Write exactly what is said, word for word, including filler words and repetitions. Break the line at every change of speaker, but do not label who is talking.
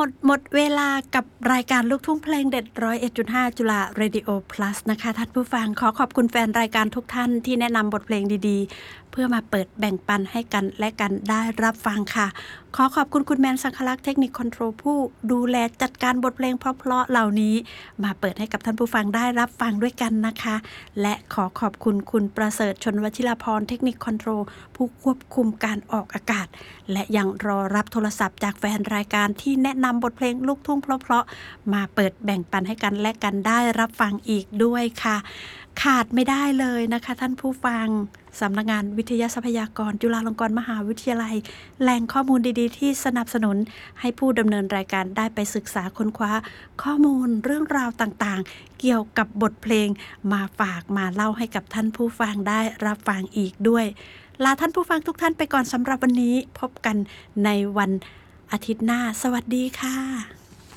ดหมดเวลากับรายการลูกทุ่งเพลงเด็ด หนึ่งศูนย์เอ็ดจุดห้า จุฬา Radio Plus นะคะท่านผู้ฟังขอขอบคุณแฟนรายการทุกท่านที่แนะนำบทเพลงดีๆเพื่อมาเปิดแบ่งปันให้กันและกันได้รับฟังค่ะขอขอบคุณคุณแมนสังคลักษณ์เทคนิคคอนโทรลผู้ดูแลจัดการบทเพลงเพราะๆเหล่านี้มาเปิดให้กับท่านผู้ฟังได้รับฟังด้วยกันนะคะและขอขอบคุณคุณประเสริฐชนวชิราพรเทคนิคคอนโทรลผู้ควบคุมการออกอากาศและยังรอรับโทรศัพท์จากแฟนรายการที่แนะนำบทเพลงลูกทุ่งเพราะๆมาเปิดแบ่งปันให้กันและกันได้รับฟังอีกด้วยค่ะขาดไม่ได้เลยนะคะท่านผู้ฟังสำนักงานวิทยาทรัพยากรจุฬาลงกรณ์มหาวิทยาลัยแหล่งข้อมูลดีๆที่สนับสนุนให้ผู้ดำเนินรายการได้ไปศึกษาค้นคว้าข้อมูลเรื่องราวต่างๆเกี่ยวกับบทเพลงมาฝากมาเล่าให้กับท่านผู้ฟังได้รับฟังอีกด้วยลาท่านผู้ฟังทุกท่านไปก่อนสำหรับวันนี้พบกันในวันอาทิตย์หน้าสวัสดีค่ะ